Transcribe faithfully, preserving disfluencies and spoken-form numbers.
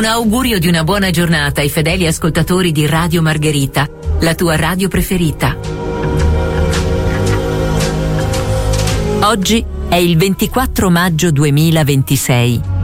augurio di una buona giornata ai fedeli ascoltatori di Radio Margherita, la tua radio preferita. Oggi è il ventiquattro maggio duemilaventisei.